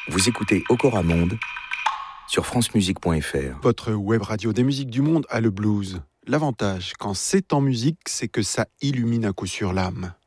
Vous écoutez Okora Monde sur francemusique.fr. Votre web radio des musiques du monde a le blues. L'avantage, quand c'est en musique, c'est que ça illumine à coup sûr l'âme.